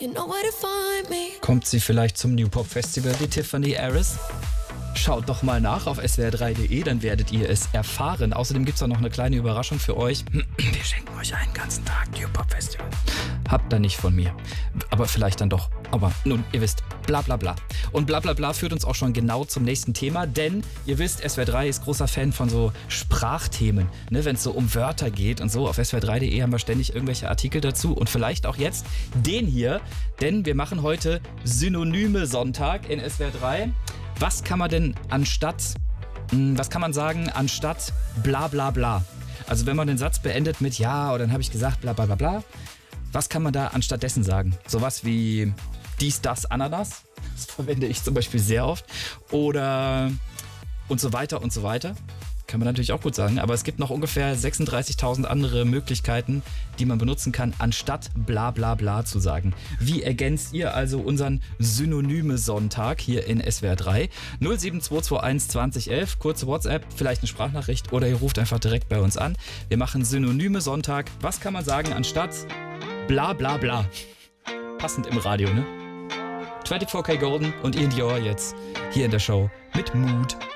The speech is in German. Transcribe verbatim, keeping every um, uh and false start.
Kommt sie vielleicht zum New Pop Festival, die Tiffany Harris? Schaut doch mal nach auf S W R drei punkt de, dann werdet ihr es erfahren. Außerdem gibt es auch noch eine kleine Überraschung für euch. Wir schenken euch einen ganzen Tag New Pop Festival. Habt ihr nicht von mir. Aber vielleicht dann doch. Aber nun, ihr wisst, bla bla bla. Und bla bla bla führt uns auch schon genau zum nächsten Thema, denn ihr wisst, S W R drei ist großer Fan von so Sprachthemen, ne, wenn es so um Wörter geht und so. Auf S W R drei punkt de haben wir ständig irgendwelche Artikel dazu und vielleicht auch jetzt den hier, denn wir machen heute Synonyme Sonntag in S W R drei. Was kann man denn anstatt, was kann man sagen, anstatt bla bla bla? Also wenn man den Satz beendet mit ja, oder dann habe ich gesagt bla bla bla bla, was kann man da anstattdessen sagen? Sowas wie dies, das, Ananas, das verwende ich zum Beispiel sehr oft. Oder und so weiter und so weiter. Kann man natürlich auch gut sagen, aber es gibt noch ungefähr sechsunddreißigtausend andere Möglichkeiten, die man benutzen kann, anstatt bla bla bla zu sagen. Wie ergänzt ihr also unseren Synonyme-Sonntag hier in S W R drei? null sieben zwei zwei eins zwanzig elf, kurze WhatsApp, vielleicht eine Sprachnachricht oder ihr ruft einfach direkt bei uns an. Wir machen Synonyme-Sonntag. Was kann man sagen anstatt bla bla bla? Passend im Radio, ne? vierundzwanzig K Golden und Ian Dior jetzt hier in der Show mit Mood.